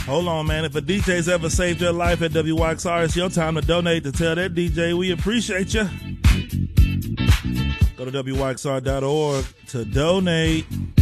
Hold on, man. If a DJ's ever saved your life at WYXR, it's your time to donate to tell that DJ we appreciate you. Go to WYXR.org to donate.